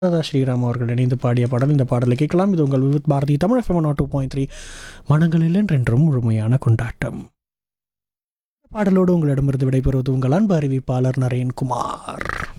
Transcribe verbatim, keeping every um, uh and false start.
ராதா ஸ்ரீராம் அவர்கள் இணைந்து பாடிய பாடல். இந்த பாடலை கேட்கலாம். இது உங்கள் Vividh Bharathi Tamil FM not two point three மனங்களில் என்றென்றும் முழுமையான கொண்டாட்டம். பாடலோடு உங்களிடமிருந்து விடைபெறுவது உங்கள் அன்பு அறிவிப்பாளர் நரேன்குமார்.